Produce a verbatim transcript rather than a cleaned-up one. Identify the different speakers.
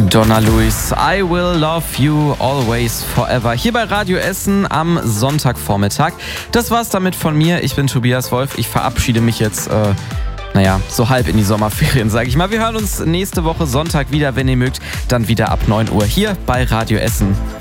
Speaker 1: Donna Luis, I will love you always forever. Hier bei Radio Essen am Sonntagvormittag. Das war's damit von mir. Ich bin Tobias Wolf. Ich verabschiede mich jetzt, äh, naja, so halb in die Sommerferien, sage ich mal. Wir hören uns nächste Woche Sonntag wieder, wenn ihr mögt. Dann wieder ab neun Uhr hier bei Radio Essen.